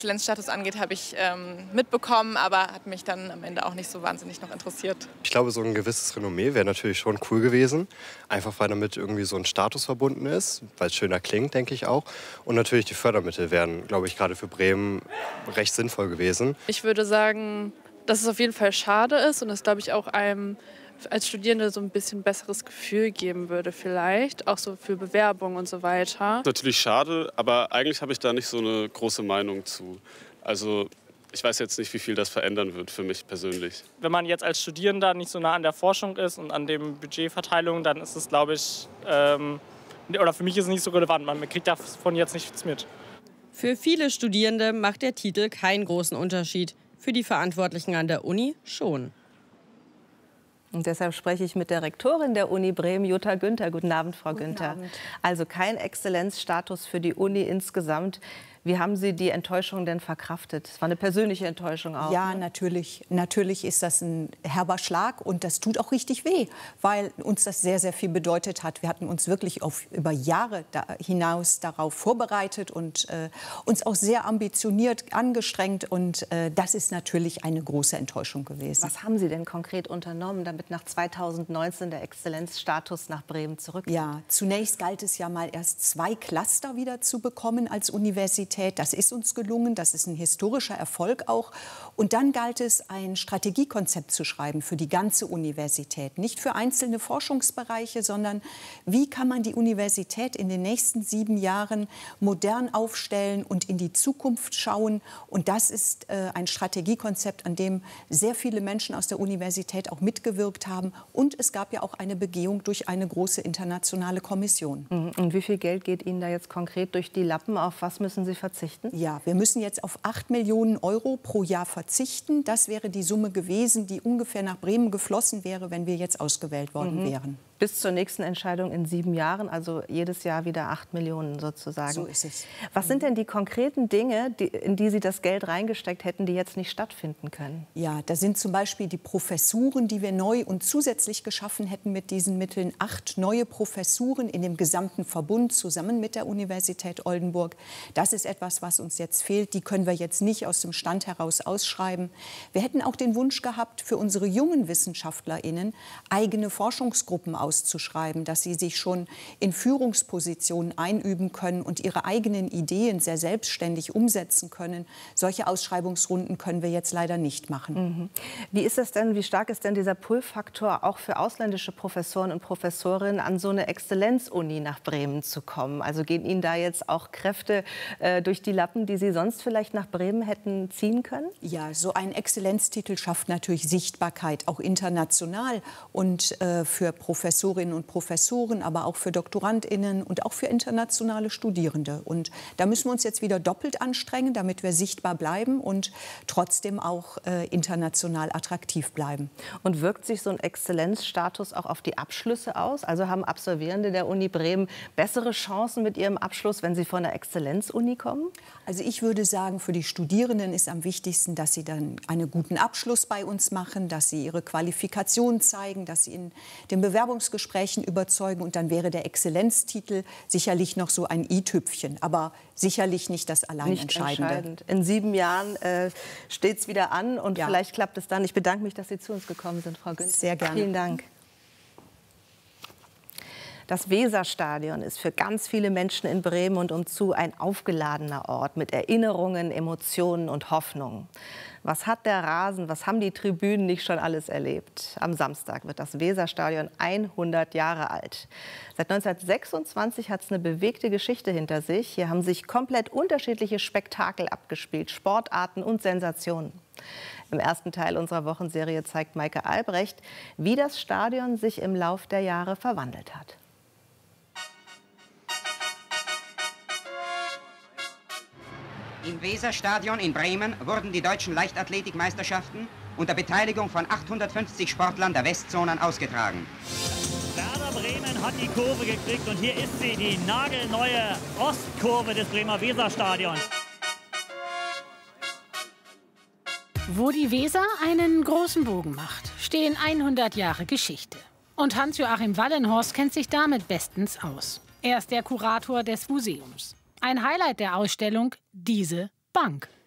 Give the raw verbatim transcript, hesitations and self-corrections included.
Exzellenzstatus angeht, habe ich ähm, mitbekommen, aber hat mich dann am Ende auch nicht so wahnsinnig noch interessiert. Ich glaube, so ein gewisses Renommee wäre natürlich schon cool gewesen. Einfach weil damit irgendwie so ein Status verbunden ist, weil es schöner klingt, denke ich auch. Und natürlich die Fördermittel wären, glaube ich, gerade für Bremen recht sinnvoll gewesen. Ich würde sagen, dass es auf jeden Fall schade ist und es, glaube ich, auch einem als Studierende so ein bisschen besseres Gefühl geben würde vielleicht, auch so für Bewerbung und so weiter. Natürlich schade, aber eigentlich habe ich da nicht so eine große Meinung zu. Also ich weiß jetzt nicht, wie viel das verändern wird für mich persönlich. Wenn man jetzt als Studierender nicht so nah an der Forschung ist und an den Budgetverteilungen, dann ist es, glaube ich, ähm, oder für mich ist es nicht so relevant. Man kriegt davon jetzt nichts mit. Für viele Studierende macht der Titel keinen großen Unterschied. Für die Verantwortlichen an der Uni schon. Und deshalb spreche ich mit der Rektorin der Uni Bremen, Jutta Günther. Guten Abend, Frau Guten Günther. Abend. Also kein Exzellenzstatus für die Uni insgesamt. Wie haben Sie die Enttäuschung denn verkraftet? Es war eine persönliche Enttäuschung auch. Ja, ne? natürlich. Natürlich ist das ein herber Schlag und das tut auch richtig weh, weil uns das sehr, sehr viel bedeutet hat. Wir hatten uns wirklich auf, über Jahre da, hinaus darauf vorbereitet und äh, uns auch sehr ambitioniert angestrengt. Und äh, das ist natürlich eine große Enttäuschung gewesen. Was haben Sie denn konkret unternommen, damit nach zweitausendneunzehn der Exzellenzstatus nach Bremen zurückkommt? Ja, zunächst galt es ja mal erst zwei Cluster wieder zu bekommen als Universität. Das ist uns gelungen, das ist ein historischer Erfolg auch. Und dann galt es, ein Strategiekonzept zu schreiben für die ganze Universität. Nicht für einzelne Forschungsbereiche, sondern wie kann man die Universität in den nächsten sieben Jahren modern aufstellen und in die Zukunft schauen. Und das ist äh, ein Strategiekonzept, an dem sehr viele Menschen aus der Universität auch mitgewirkt haben. Und es gab ja auch eine Begehung durch eine große internationale Kommission. Und wie viel Geld geht Ihnen da jetzt konkret durch die Lappen? Auf was müssen Sie verzichten? Ja, wir müssen jetzt auf acht Millionen Euro pro Jahr verzichten. Das wäre die Summe gewesen, die ungefähr nach Bremen geflossen wäre, wenn wir jetzt ausgewählt worden Mhm. wären. Bis zur nächsten Entscheidung in sieben Jahren, also jedes Jahr wieder acht Millionen sozusagen. So ist es. Was sind denn die konkreten Dinge, die, in die Sie das Geld reingesteckt hätten, die jetzt nicht stattfinden können? Ja, da sind zum Beispiel die Professuren, die wir neu und zusätzlich geschaffen hätten mit diesen Mitteln. Acht neue Professuren in dem gesamten Verbund zusammen mit der Universität Oldenburg. Das ist etwas, was uns jetzt fehlt. Die können wir jetzt nicht aus dem Stand heraus ausschreiben. Wir hätten auch den Wunsch gehabt, für unsere jungen WissenschaftlerInnen eigene Forschungsgruppen auszuschreiben, dass sie sich schon in Führungspositionen einüben können und ihre eigenen Ideen sehr selbstständig umsetzen können. Solche Ausschreibungsrunden können wir jetzt leider nicht machen. Mhm. Wie ist das denn, wie stark ist denn dieser Pull-Faktor auch für ausländische Professoren und Professorinnen, an so eine Exzellenzuni nach Bremen zu kommen? Also gehen Ihnen da jetzt auch Kräfte äh, durch die Lappen, die Sie sonst vielleicht nach Bremen hätten ziehen können? Ja, so ein Exzellenztitel schafft natürlich Sichtbarkeit, auch international und äh, für Professorinnen und Professoren, aber auch für DoktorandInnen und auch für internationale Studierende. Und da müssen wir uns jetzt wieder doppelt anstrengen, damit wir sichtbar bleiben und trotzdem auch äh, international attraktiv bleiben. Und wirkt sich so ein Exzellenzstatus auch auf die Abschlüsse aus? Also haben Absolvierende der Uni Bremen bessere Chancen mit ihrem Abschluss, wenn sie von einer Exzellenzuni kommen? Also ich würde sagen, für die Studierenden ist am wichtigsten, dass sie dann einen guten Abschluss bei uns machen, dass sie ihre Qualifikation zeigen, dass sie in den Bewerbungsgesprächen überzeugen. Und dann wäre der Exzellenztitel sicherlich noch so ein i-Tüpfchen, aber sicherlich nicht das allein Nicht Entscheidende. entscheidend. In sieben Jahren äh, steht es wieder an und Ja. vielleicht klappt es dann. Ich bedanke mich, dass Sie zu uns gekommen sind, Frau Günther. Sehr gerne. Vielen Dank. Das Weserstadion ist für ganz viele Menschen in Bremen und umzu ein aufgeladener Ort mit Erinnerungen, Emotionen und Hoffnungen. Was hat der Rasen, was haben die Tribünen nicht schon alles erlebt? Am Samstag wird das Weserstadion hundert Jahre alt. Seit neunzehnhundertsechsundzwanzig hat es eine bewegte Geschichte hinter sich. Hier haben sich komplett unterschiedliche Spektakel abgespielt, Sportarten und Sensationen. Im ersten Teil unserer Wochenserie zeigt Maike Albrecht, wie das Stadion sich im Lauf der Jahre verwandelt hat. Im Weserstadion in Bremen wurden die deutschen Leichtathletikmeisterschaften unter Beteiligung von achthundertfünfzig Sportlern der Westzonen ausgetragen. Werder Bremen hat die Kurve gekriegt und hier ist sie, die nagelneue Ostkurve des Bremer Weserstadions. Wo die Weser einen großen Bogen macht, stehen hundert Jahre Geschichte. Und Hans-Joachim Wallenhorst kennt sich damit bestens aus. Er ist der Kurator des Museums. Ein Highlight der Ausstellung, diese Bank.